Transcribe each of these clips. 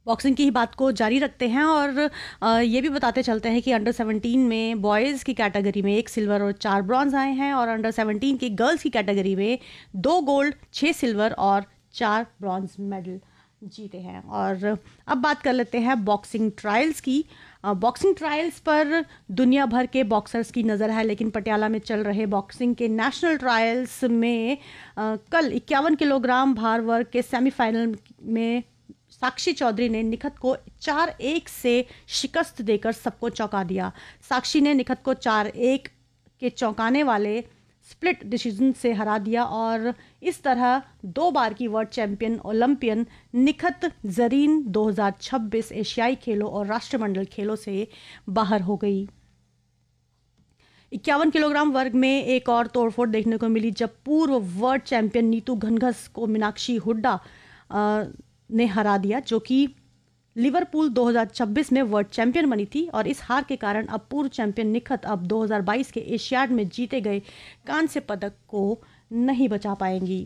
Boxing की ही बात को जारी रखते हैं और ये भी बताते चलते हैं कि अंडर 17 में बॉयज़ की कैटेगरी में 1 सिल्वर और 4 ब्रॉन्ज आए हैं और अंडर 17 की गर्ल्स की कैटेगरी में 2 गोल्ड, 6 सिल्वर और 4 ब्रॉन्ज मेडल जीते हैं। और अब बात कर लेते हैं बॉक्सिंग ट्रायल्स की। बॉक्सिंग ट्रायल्स पर दुनिया भर के बॉक्सर्स की नज़र है, लेकिन पटियाला में चल रहे बॉक्सिंग के नेशनल ट्रायल्स में कल 51 किलोग्राम भार वर्ग के सेमीफाइनल में साक्षी चौधरी ने निखत को 4-1 से शिकस्त देकर सबको चौंका दिया। साक्षी ने निखत को 4-1 के चौंकाने वाले स्प्लिट डिसीजन से हरा दिया और इस तरह 2 बार की world champion Olympian Nikhat Zareen 2026 एशियाई खेलों और राष्ट्रमंडल खेलों से बाहर हो गई। 51 किलोग्राम वर्ग में एक और तोड़फोड़ देखने को मिली जब पूर्व वर्ल्ड चैंपियन नीतू घनघस को मीनाक्षी हुड्डा ने हरा दिया, जो कि लिवरपूल 2026 में वर्ल्ड चैंपियन बनी थी। और इस हार के कारण अब पूर्व चैंपियन निखत अब 2022 के एशियाड में जीते गए कांस्य पदक को नहीं बचा पाएंगी।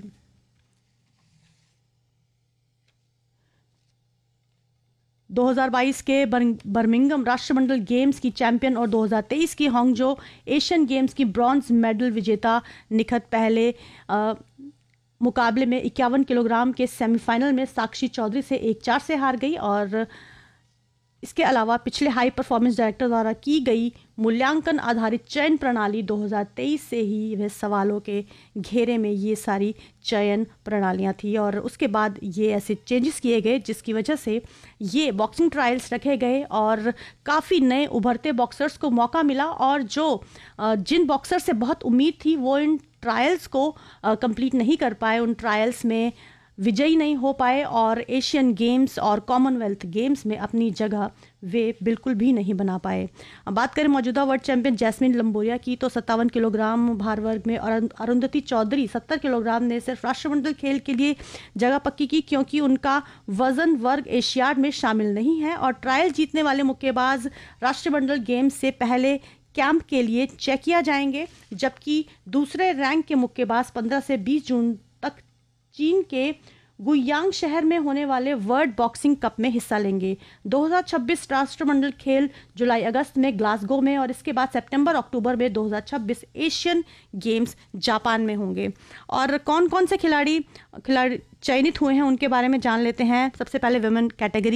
– 2022 के बर्मिंघम राष्ट्रमंडल गेम्स की चैंपियन और 2023 की हांगजो एशियन गेम्स की ब्रॉन्ज मेडल विजेता निखत पहले मुकाबले में 51 किलोग्राम के सेमीफाइनल में साक्षी चौधरी से 1-4 से हार गई। और इसके अलावा पिछले हाई परफॉर्मेंस डायरेक्टर द्वारा की गई मूल्यांकन आधारित चयन प्रणाली 2023 से ही वह सवालों के घेरे में ये सारी चयन प्रणालियां थी और उसके बाद ये ऐसे चेंजेस किए गए जिसकी वजह से ये बॉक्सिंग ट्रायल्स रखे गए और काफ़ी नए उभरते बॉक्सर्स को मौका मिला। और जो जिन बॉक्सर से बहुत उम्मीद थी वो इन ट्रायल्स को कंप्लीट नहीं कर पाए, उन ट्रायल्स में विजयी नहीं हो पाए और एशियन गेम्स और कॉमनवेल्थ गेम्स में अपनी जगह वे बिल्कुल भी नहीं बना पाए। अब बात करें मौजूदा वर्ल्ड चैंपियन जैस्मिन लंबोरिया की, तो 57 किलोग्राम भार वर्ग में अरुंधति चौधरी 70 किलोग्राम ने सिर्फ राष्ट्रमंडल खेल के लिए जगह पक्की की क्योंकि उनका वजन वर्ग एशियाड में शामिल नहीं है। और ट्रायल जीतने वाले मुक्केबाज राष्ट्रमंडल गेम्स से पहले कैंप के लिए चेक किया जाएंगे, जबकि दूसरे रैंक के मुक्केबाज 15 से 20 जून तक चीन के गुयांग शहर में होने वाले वर्ल्ड बॉक्सिंग कप में हिस्सा लेंगे। 2026 राष्ट्रमंडल खेल जुलाई अगस्त में ग्लासगो में और इसके बाद सितंबर अक्टूबर में 2026 एशियन गेम्स जापान में होंगे। और कौन कौन से खिलाड़ी चयनित हुए हैं उनके बारे में जान लेते हैं। सबसे पहले वुमेन कैटेगरी